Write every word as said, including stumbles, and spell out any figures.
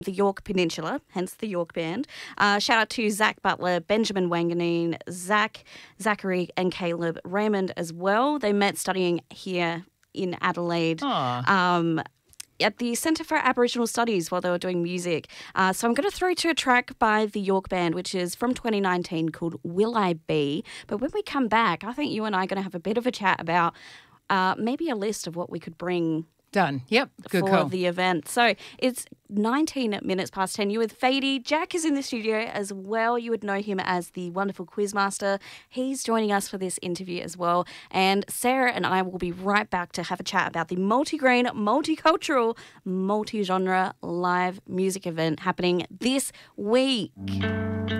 the York Peninsula, hence the York Band. Uh, shout out to Zach Butler, Benjamin Wanganeen, Zach, Zachary and Caleb Raymond as well. They met studying here in Adelaide. Um, at the Centre for Aboriginal Studies while they were doing music. Uh, so I'm going to throw to a track by the York Band, which is from twenty nineteen called Will I Be? But when we come back, I think you and I are going to have a bit of a chat about uh, maybe a list of what we could bring Done. Yep. Good for call. the event. So it's nineteen minutes past ten. You with Fady. Jack is in the studio as well. You would know him as the wonderful Quizmaster. He's joining us for this interview as well. And Sarah and I will be right back to have a chat about the multi-grain, multicultural, multi-genre live music event happening this week.